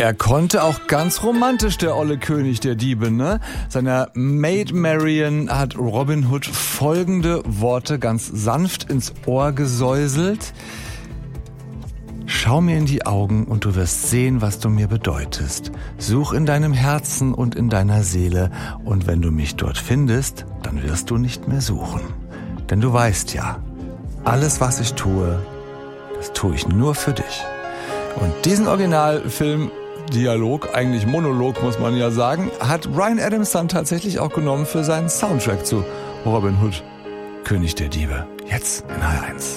Er konnte auch ganz romantisch, der olle König der Diebe, ne? Seiner Maid Marian hat Robin Hood folgende Worte ganz sanft ins Ohr gesäuselt. Schau mir in die Augen und du wirst sehen, was du mir bedeutest. Such in deinem Herzen und in deiner Seele und wenn du mich dort findest, dann wirst du nicht mehr suchen. Denn du weißt ja, alles was ich tue, das tue ich nur für dich. Und diesen Originalfilm-Dialog, eigentlich Monolog muss man ja sagen, hat Bryan Adams dann tatsächlich auch genommen für seinen Soundtrack zu Robin Hood, König der Diebe. Jetzt in HR1.